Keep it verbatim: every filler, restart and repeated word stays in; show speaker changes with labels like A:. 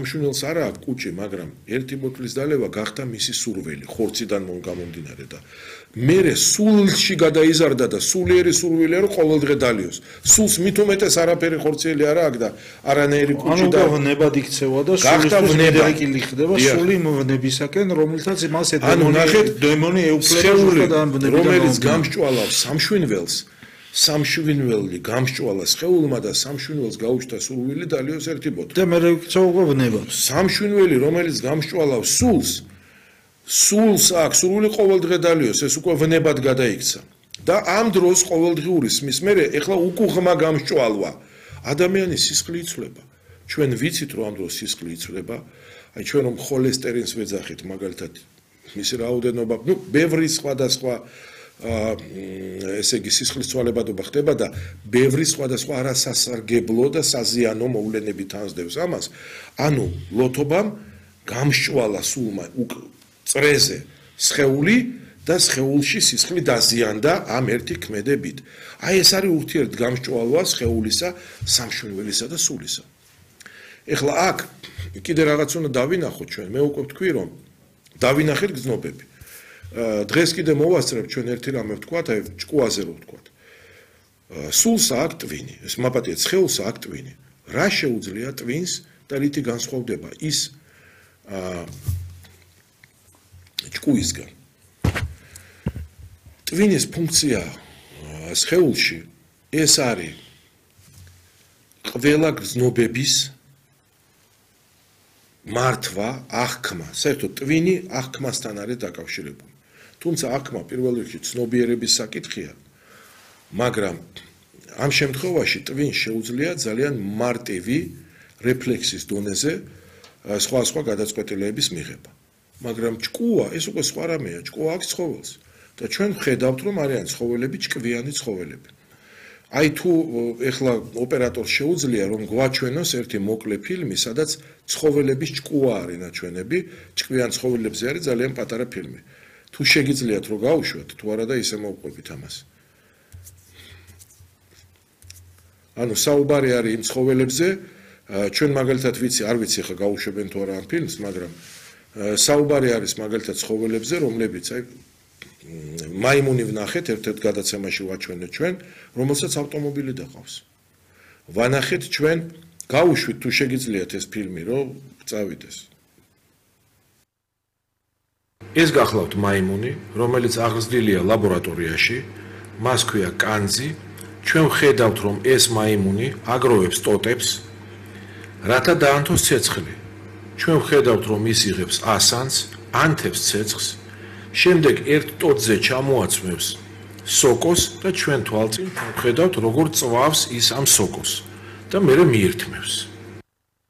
A: სამშვენელს არა აქვს კუჭი, მაგრამ ერთი ბოთლის დალევა გახდა მისი სურვილი, ხორციდან მომგამომდინარე და მერე სულში გადაიზარდა და სულიერი სურვილი რომ ყოველდღე დალიოს. სულს მით უმეტეს არაფერი ხორციელი არა აქვს და არანაირი კუჭი და
B: ვნებად იქცევა და სულისთვის მიდერეკილი ხდება სული ვნებისაკენ, რომელთაც მას დემონი ეუფლება და
A: რომელიც გამსჭვალავს სამშვენველს სამშვენველი გამსჭვალა სხეულმა და სამშვენველს გაუჩნდა სურვილი დალიოს ერთი ბოთლი.
B: და მე იქცევა ვნება.
A: სამშვენველი რომელიც გამსჭვალავს სულს სულს აქვს სურვილი ყოველდღე დალიოს, ეს უკვე ვნებად გადაიქცა. და ამ დროს ყოველდღიური სმის მერე ეხლა უკუღმა გამსჭვალვა. ადამიანის სისხლი იცვლება. ჩვენ ვიცით რომ ამ დროს სისხლი იცვლება. აი ჩვენ რომ ხოლესტერინს ვეძახით მაგალითად მისი რაოდენობა, ну, ბევრი სხვადასხვა ესე იგი სისხლის ცვალებადობა ხდება და ბევრი სხვადასხვა არასასარგებლო და საზიანო მოვლენები თანსდევს ამას. ანუ ლოთობამ გამსჭვალა სულმა წრეზე სხეული და სხეულში სისხლი დაზიანდა ამ ერთი ქმედებით. აი ეს არის ურთიერთგამსჭვალვა სხეულისა, სამშვენველისა და სულისა. ეხლა აქ კიდე რაღაც უნდა დავინახოთ ჩვენ, მე უკვე ვთქვი რომ დავინახეთ გზნობები. დღეს კიდე მოვასწრებ ჩვენ ერთი რამე ვთქვათ, აი ჭკუაზე რო ვთქვათ. სულს აქვს ტვინი, ეს მაპატია სხეულს აქვს ტვინი. რა შეუძლია ტვინს და რითი განსხვავდება ის ჭკუისგან? ტვინის ფუნქცია სხეულში ეს არის ყველა გზნობების მართვა, აღქმა. საერთოდ ტვინი აღქმასთან არის დაკავშირებული. თუმცა აღქმა პირველ რიგში ცნობიერების საკითხია, მაგრამ ამ შემთხვევაში ტვინს შეუძლია ძალიან მარტივი რეფლექსის დონეზე სხვა სხვა გადაწყვეტილებების მიღება. მაგრამ ჭკუა ეს უკვე სხვა რამეა, ჭკუა აქვს ცხოველს და ჩვენ ვხედავთ რომ არიან ცხოველები ჭკვიანი ცხოველები. აი თუ ეხლა ოპერატორს შეუძლია რომ გვაჩვენოს ერთი მოკლე ფილმი, სადაც ცხოველების ჭკუა არის ნაჩვენები, ჭკვიან ცხოველებზე არის ძალიან პატარა ფილმი. თუ შეგიძლიათ რომ გაუშვათ, თუ არა და ისე მოვყვებით ამას. ანუ საუბარი არის იმ ცხოველებზე, ჩვენ მაგალითად ვიცი, არ ვიცი ხა გაუშვებენ თუ არა ამ ფილმს, მაგრამ საუბარი არის მაგალითად ცხოველებზე, რომლებიც აი მაიმუნი ვნახეთ, ერთ-ერთ გადაცემაში ვაჩვენეთ ჩვენ, რომელსაც ავტომობილი დაყავს. ვანახეთ ჩვენ, გაუშვით თუ შეგიძლიათ ეს ფილმი, რომ წავიდეს. ეს გახლავთ მაიმუნი, რომელიც აღზრდილია ლაბორატორიაში, მას ქვია კანძი. ჩვენ ვხედავთ, რომ ეს მაიმუნი აგროვებს ტოტებს, რათა დაანთოს ცეცხლი. ჩვენ ვხედავთ, რომ ის იღებს ასანს, ანთებს ცეცხლს. შემდეგ ერთ ტოტზე ჩამოაცმევს სოკოს და ჩვენ თვალწინ ვხედავთ, როგორ წვავს ის ამ სოკოს და მერე მიირთმევს.